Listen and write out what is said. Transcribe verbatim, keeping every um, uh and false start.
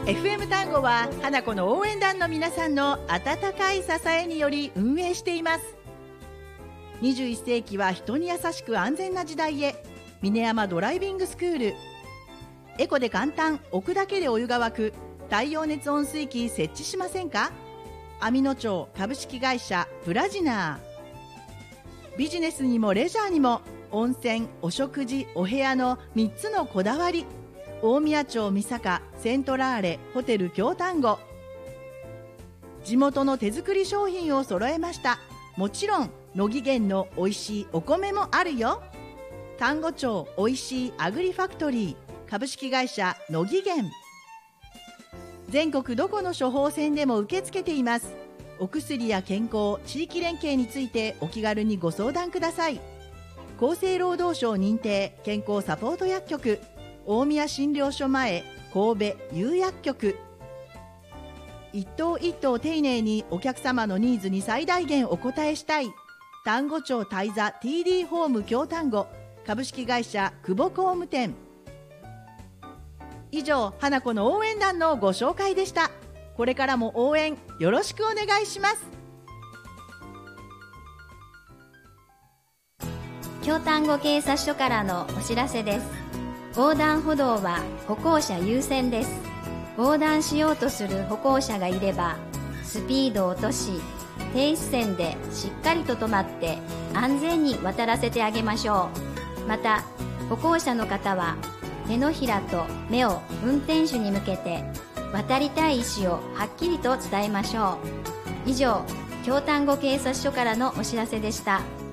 エフエム 単語は花子の応援団の皆さんの温かい支えにより運営しています。にじゅういっ世紀は人に優しく安全な時代へ。峰山ドライビングスクール。エコで簡単、置くだけでお湯が沸く太陽熱温水器設置しませんか？網野町株式会社プラジナー。ビジネスにもレジャーにも温泉、お食事、お部屋のみっつのこだわり。大宮町三坂セントラーレホテル京丹後。地元の手作り商品を揃えました。もちろん乃木源のおいしいお米もあるよ。丹後町おいしいアグリファクトリー株式会社乃木源。全国どこの処方箋でも受け付けています。お薬や健康、地域連携についてお気軽にご相談ください。厚生労働省認定健康サポート薬局大宮診療所前神戸有薬局。一頭一頭丁寧にお客様のニーズに最大限お応えしたい丹後町大座 ティーディー ホーム京丹後株式会社久保工務店。以上、花子の応援団のご紹介でした。これからも応援よろしくお願いします。 京丹後警察署からのお知らせです。横断歩道は歩行者優先です。横断しようとする歩行者がいればスピードを落とし、停止線でしっかりと止まって安全に渡らせてあげましょう。また歩行者の方は手のひらと目を運転手に向けて渡りたい意思をはっきりと伝えましょう。以上、京丹後警察署からのお知らせでした。